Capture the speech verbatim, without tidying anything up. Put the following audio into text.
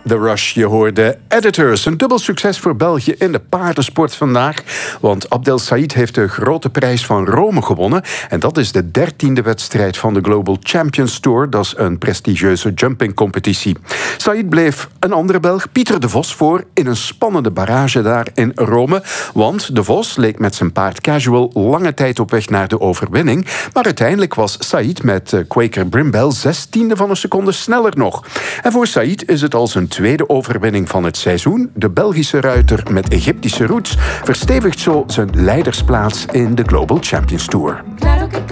The Rush, je hoorde Editors. Een dubbel succes voor België in de paardensport vandaag. Want Abdel Said heeft de grote prijs van Rome gewonnen. En dat is de dertiende wedstrijd van de Global Champions Tour. Dat is een prestigieuze jumpingcompetitie. Said bleef een andere Belg, Pieter de Vos, voor in een spannende barrage daar in Rome. Want de Vos leek met zijn paard Casual lange tijd op weg naar de overwinning. Maar uiteindelijk was Said met Quaker Brimbell zestiende van een seconde sneller nog. En voor Said is het als een tweede overwinning van het seizoen. De Belgische ruiter met Egyptische roots verstevigt zo zijn leidersplaats in de Global Champions Tour.